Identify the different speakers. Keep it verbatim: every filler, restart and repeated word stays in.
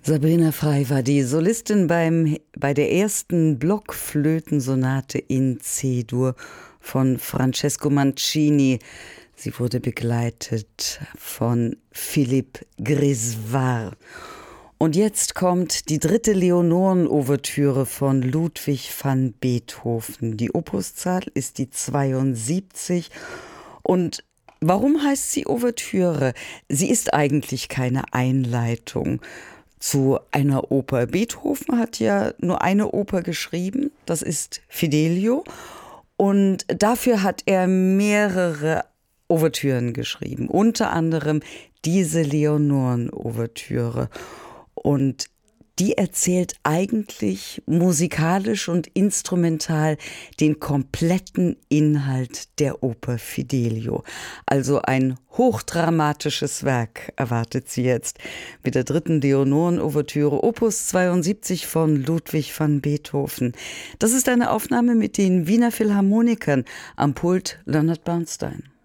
Speaker 1: Sabrina Frey war die Solistin beim, bei der ersten Blockflötensonate in C-Dur von Francesco Mancini. Sie wurde begleitet von Philippe Grisvar. Und jetzt kommt die dritte Leonoren-Ouvertüre von Ludwig van Beethoven. Die Opuszahl ist die zweiundsiebzig. Und warum heißt sie Ouvertüre? Sie ist eigentlich keine Einleitung zu einer Oper. Beethoven hat ja nur eine Oper geschrieben, das ist Fidelio. Und dafür hat er mehrere Ouvertüren geschrieben, unter anderem diese Leonoren-Ouvertüre. Und die erzählt eigentlich musikalisch und instrumental den kompletten Inhalt der Oper Fidelio. Also ein hochdramatisches Werk erwartet sie jetzt mit der dritten Leonoren-Ouvertüre Opus zweiundsiebzig von Ludwig van Beethoven. Das ist eine Aufnahme mit den Wiener Philharmonikern, am Pult Leonard Bernstein.